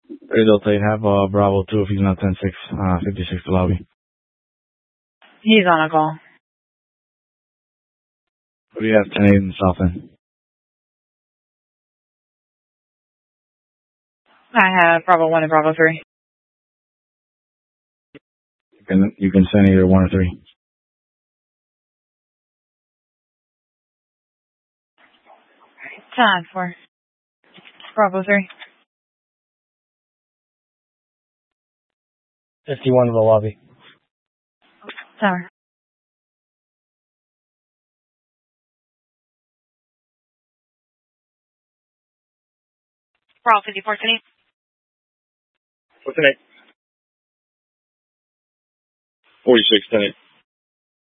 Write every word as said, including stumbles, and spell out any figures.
Result eight, have uh, Bravo two if he's not ten six, uh, fifty-six to lobby. He's on a call. What do you have, ten eight in the south end? I have Bravo one and Bravo three. You can, you can send either one or three. Time for Bravo three. fifty-one to the lobby. Tower. Bravo fifty-four, ten eight. What's the name? forty-six, ten eight.